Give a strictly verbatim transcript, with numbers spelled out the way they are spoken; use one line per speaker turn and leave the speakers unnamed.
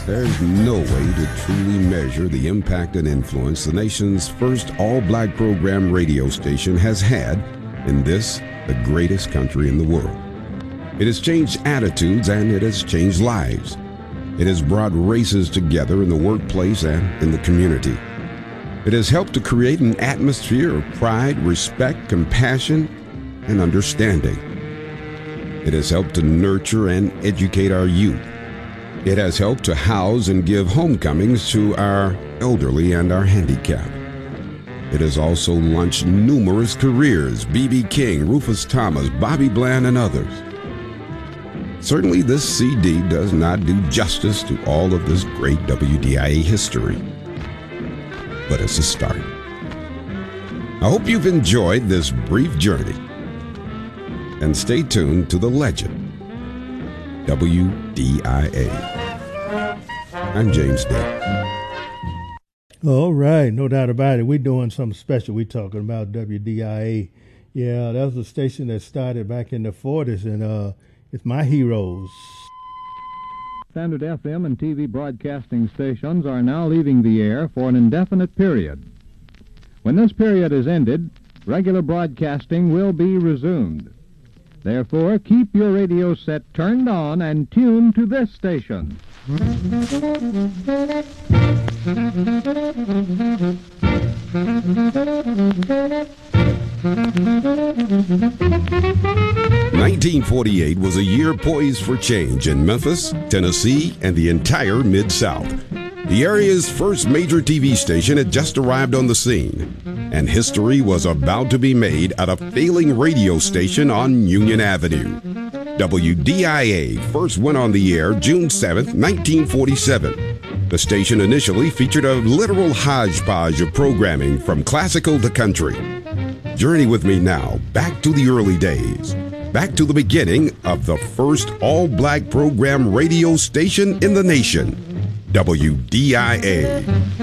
There's no way to truly measure the impact and influence the nation's first all-black program radio station has had in this, the greatest country in the world. It has changed attitudes and it has changed lives. It has brought races together in the workplace and in the community. It has helped to create an atmosphere of pride, respect, compassion, and understanding. It has helped to nurture and educate our youth. It has helped to house and give homecomings to our elderly and our handicapped. It has also launched numerous careers, B B King, Rufus Thomas, Bobby Bland, and others. Certainly this C D does not do justice to all of this great W D I A history, but it's a start. I hope you've enjoyed this brief journey, and stay tuned to the legend, W D I A. I'm James Day.
All right, no doubt about it. We're doing something special. We're talking about W D I A. Yeah, that was a station that started back in the forties, and uh, it's my heroes.
Standard F M and T V broadcasting stations are now leaving the air for an indefinite period. When this period is ended, regular broadcasting will be resumed. Therefore, keep your radio set turned on and tuned to this station.
nineteen forty-eight was a year poised for change in Memphis, Tennessee, and the entire Mid-South. The area's first major T V station had just arrived on the scene, and history was about to be made at a failing radio station on Union Avenue. W D I A first went on the air June seventh, nineteen forty-seven. The station initially featured a literal hodgepodge of programming from classical to country. Journey with me now back to the early days, back to the beginning of the first all-black program radio station in the nation, W D I A.